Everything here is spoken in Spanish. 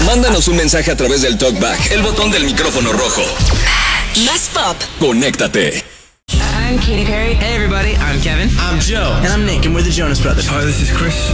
Mándanos un mensaje a través del TalkBack, el botón del micrófono rojo. Más pop. Conéctate. I'm Katy Perry. Hey everybody, I'm Kevin. I'm Joe. And I'm Nick, and we're the Jonas Brothers. Hi, this is Chris.